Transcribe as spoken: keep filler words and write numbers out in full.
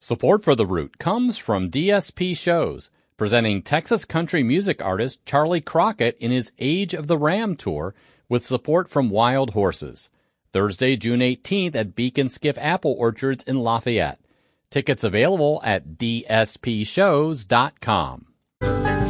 Support for The Root comes from D S P Shows, presenting Texas country music artist Charlie Crockett in his Age of the Ram tour with support from Wild Horses. Thursday, June eighteenth at Beacon Skiff Apple Orchards in Lafayette. Tickets available at d s p shows dot com.